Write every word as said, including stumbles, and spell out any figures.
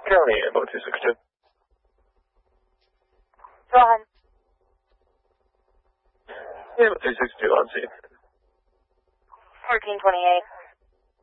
County, Info two six two. Go ahead. Info two six two on scene. fourteen twenty-eight.